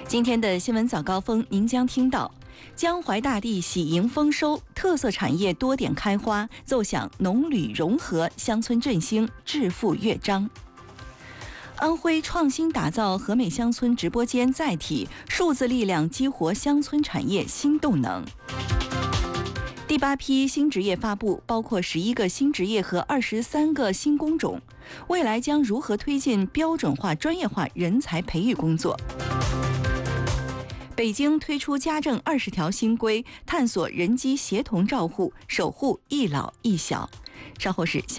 今天的新闻早高峰，您将听到江淮大地喜迎丰收，特色产业多点开花，奏响农旅融合、乡村振兴、致富乐章。安徽创新打造和美乡村直播间载体，数字力量激活乡村产业新动能。第8批新职业发布，包括11个新职业和23个新工种，未来将如何推进标准化、专业化人才培育工作？北京推出家政20条新规，探索人机协同照护，守护一老一小。稍后是